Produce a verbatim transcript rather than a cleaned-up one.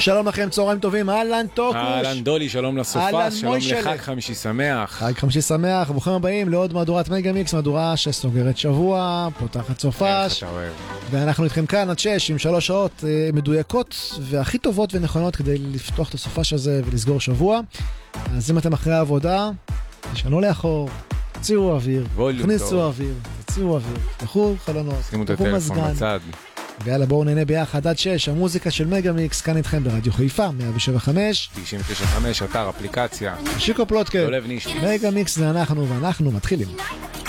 שלום לכם, צהריים טובים, אהלן טוקוש. אהלן דולי, שלום לסופה, שלום לחג חמישי שמח. חג חמישי שמח, ברוכים הבאים לעוד מהדורת מגה-מיקס, מהדורה שסוגרת שבוע, פותחת סופש. ואנחנו איתכם כאן עד שש עם שלוש שעות מדויקות והכי טובות ונכונות כדי לפתוח את הסופש הזה ולסגור שבוע. אז אם אתם אחרי העבודה, תשנו לאחור, תוציאו אוויר, תכניסו אוויר, תוציאו אוויר, תפתחו חלונות, תפתחו מזגן. ויאללה, בואו נהנה ביחד עד שש, המוזיקה של מגה-מיקס כאן איתכם ברדיו חיפה, מאה שבע וחמש תשעים ותשע נקודה חמש, אתר, אפליקציה. שיקו פלוטקה, דולב ניש. מגה-מיקס זה אנחנו, ואנחנו מתחילים.